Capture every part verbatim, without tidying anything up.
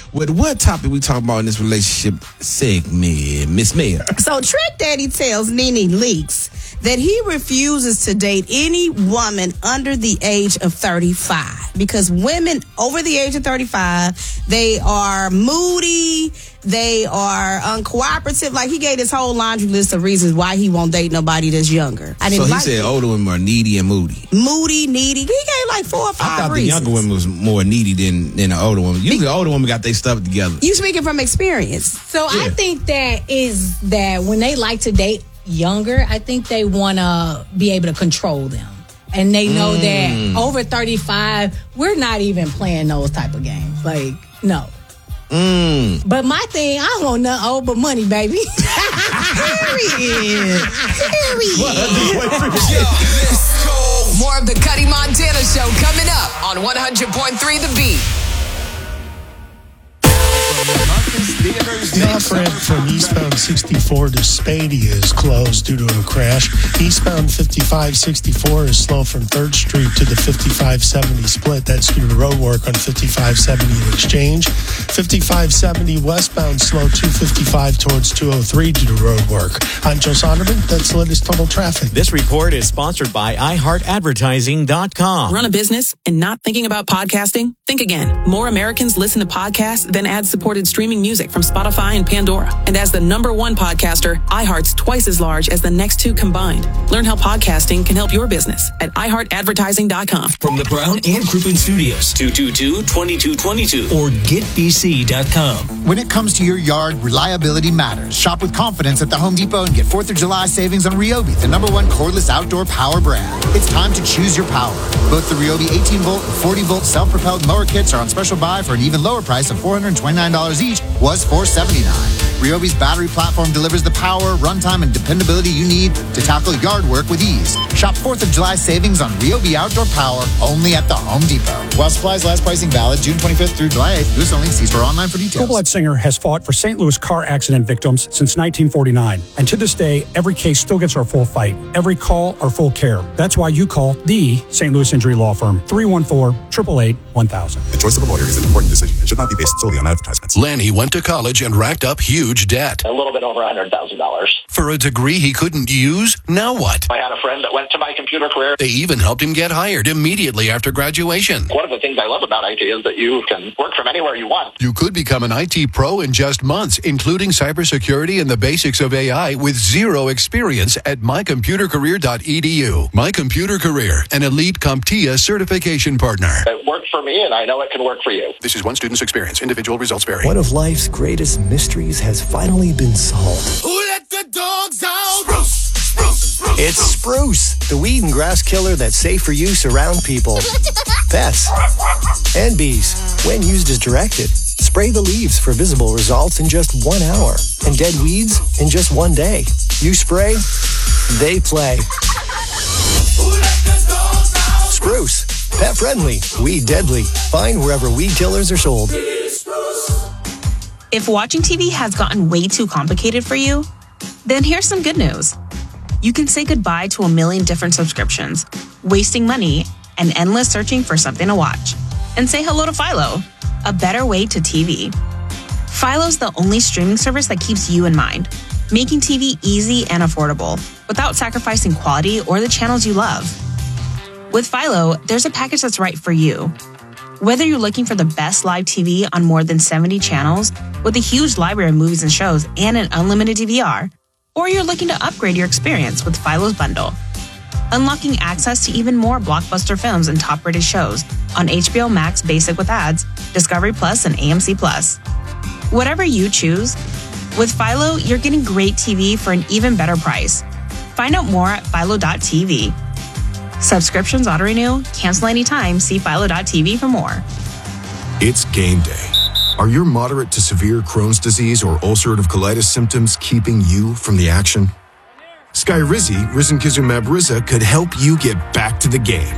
With what topic we talking about in this relationship segment, Miss Mayor? So Trick Daddy tells Nene Leakes that he refuses to date any woman under the age of thirty-five because women over the age of thirty-five, they are moody, they are uncooperative. Like, he gave this whole laundry list of reasons why he won't date nobody that's younger. I didn't so he like said it. older women are needy and moody. Moody, needy. He gave like four or five I thought reasons. the younger women was more needy than, than the older woman. Usually the older women got their stuff together. You speaking from experience. So yeah. I think that is that when they like to date younger, I think they want to be able to control them. And they know mm. that over thirty-five, we're not even playing those type of games. Like, no. Mm. But my thing, I don't want nothing old but money, baby. Period. Period. More of the Cuddy Montana Show coming up on one hundred point three The Beat. The off-ramp from eastbound sixty-four to Spadey is closed due to a crash. Eastbound fifty-five sixty-four is slow from third Street to the fifty-five seventy split. That's due to road work on fifty-five seventy and Exchange. fifty-five seventy westbound slow two fifty-five towards two oh three due to road work. I'm Joe Sonderman. That's the latest total traffic. This report is sponsored by i heart advertising dot com. Run a business and not thinking about podcasting? Think again. More Americans listen to podcasts than ad-supported streaming music from Spotify and Pandora. And as the number one podcaster, iHeart's twice as large as the next two combined. Learn how podcasting can help your business at i heart advertising dot com. From the Brown and Crouppen Studios, two two two, two two two two or get b c dot com. When it comes to your yard, reliability matters. Shop with confidence at the Home Depot and get fourth of July savings on Ryobi, the number one cordless outdoor power brand. It's time to choose your power. Both the Ryobi eighteen volt and forty volt self-propelled mower kits are on special buy for an even lower price of four hundred twenty-nine dollars each, was four hundred seventy-nine dollars. Ryobi's battery platform delivers the power, runtime, and dependability you need to tackle yard work with ease. Shop fourth of July savings on Ryobi Outdoor Power only at the Home Depot. While supplies last, pricing valid June twenty-fifth through July eighth. Use only. See store online for details. Full-Blood Singer has fought for Saint Louis car accident victims since nineteen forty-nine. And to this day, every case still gets our full fight. Every call, our full care. That's why you call the Saint Louis Injury Law Firm. three one four, eight eight eight, one thousand. The choice of a lawyer is an important decision. It should not be based solely on advertisements. Lanny went to college and racked up huge debt. A little bit over one hundred thousand dollars. For a degree he couldn't use? Now what? I had a friend that went to My Computer Career. They even helped him get hired immediately after graduation. One of the things I love about I T is that you can work from anywhere you want. You could become an I T pro in just months, including cybersecurity and the basics of A I with zero experience at my computer career dot e d u. My Computer Career, an elite CompTIA certification partner. It worked for me, and I know it can work for you. This is one student's experience. Individual results vary. One of life's greatest mysteries has finally been solved. Who let the dogs out? Spruce, spruce, spruce. It's Spruce, the weed and grass killer that's safe for use around people, pets, and bees. When used as directed, spray the leaves for visible results in just one hour, and dead weeds in just one day. You spray, they play. Who let the dogs out? Spruce, pet friendly, weed deadly. Find wherever weed killers are sold. If watching T V has gotten way too complicated for you, then here's some good news. You can say goodbye to a million different subscriptions, wasting money, and endless searching for something to watch. And say hello to Philo, a better way to T V. Philo's the only streaming service that keeps you in mind, making T V easy and affordable without sacrificing quality or the channels you love. With Philo, there's a package that's right for you. Whether you're looking for the best live T V on more than seventy channels with a huge library of movies and shows and an unlimited D V R, or you're looking to upgrade your experience with Philo's bundle, unlocking access to even more blockbuster films and top-rated shows on H B O Max Basic with ads, Discovery Plus, and A M C Plus. Whatever you choose, with Philo, you're getting great T V for an even better price. Find out more at philo dot t v. Subscriptions auto-renew, cancel anytime, see philo dot t v for more. It's game day. Are your moderate to severe Crohn's disease or ulcerative colitis symptoms keeping you from the action? Skyrizi, risankizumab Riza, could help you get back to the game.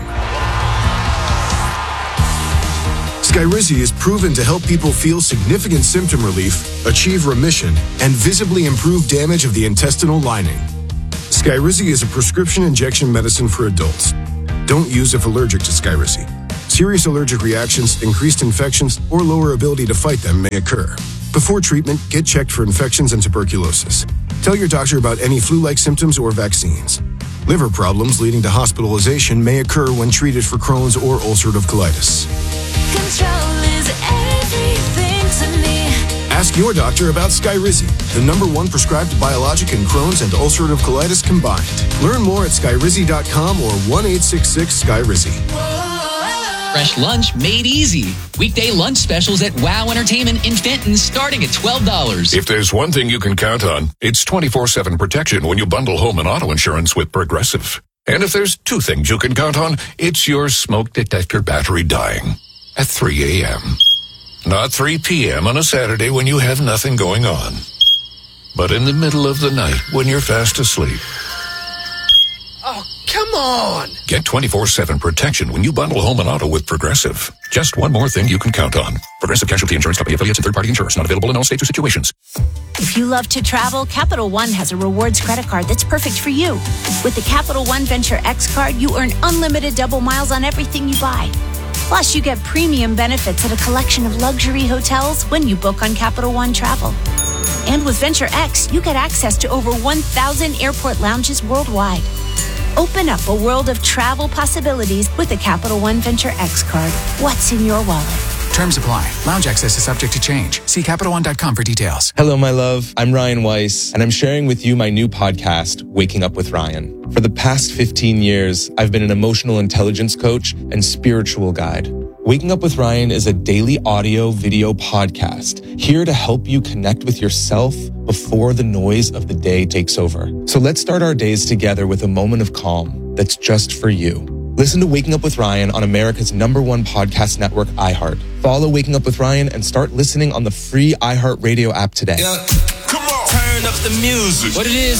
Skyrizi is proven to help people feel significant symptom relief, achieve remission, and visibly improve damage of the intestinal lining. Skyrizi is a prescription injection medicine for adults. Don't use if allergic to Skyrizi. See Serious allergic reactions, increased infections, or lower ability to fight them may occur. Before treatment, get checked for infections and tuberculosis. Tell your doctor about any flu-like symptoms or vaccines. Liver problems leading to hospitalization may occur when treated for Crohn's or ulcerative colitis. Control is everything to me. Ask your doctor about Skyrizi, the number one prescribed biologic in Crohn's and ulcerative colitis combined. Learn more at skyrizi dot com or one eight six six Skyrizi. Fresh lunch made easy. Weekday lunch specials at Wow Entertainment in Fenton starting at twelve dollars. If there's one thing you can count on, it's twenty-four seven protection when you bundle home and auto insurance with Progressive. And if there's two things you can count on, it's your smoke detector battery dying at three a.m. Not three p.m. on a Saturday when you have nothing going on, but in the middle of the night when you're fast asleep. Oh, come on! Get twenty-four seven protection when you bundle home and auto with Progressive. Just one more thing you can count on. Progressive Casualty Insurance Company affiliates and third-party insurers. Not available in all states or situations. If you love to travel, Capital One has a rewards credit card that's perfect for you. With the Capital One Venture X card, you earn unlimited double miles on everything you buy. Plus, you get premium benefits at a collection of luxury hotels when you book on Capital One Travel. And with Venture X, you get access to over one thousand airport lounges worldwide. Open up a world of travel possibilities with the Capital One Venture X card. What's in your wallet? Terms apply. Lounge access is subject to change. See Capital One dot com for details. Hello, my love. I'm Ryan Weiss, and I'm sharing with you my new podcast, Waking Up with Ryan. For the past fifteen years, I've been an emotional intelligence coach and spiritual guide. Waking Up with Ryan is a daily audio video podcast here to help you connect with yourself before the noise of the day takes over. So let's start our days together with a moment of calm that's just for you. Listen to Waking Up with Ryan on America's number one podcast network, iHeart. Follow Waking Up with Ryan and start listening on the free iHeartRadio app today. Yeah. Come on. Turn up the music. What it is,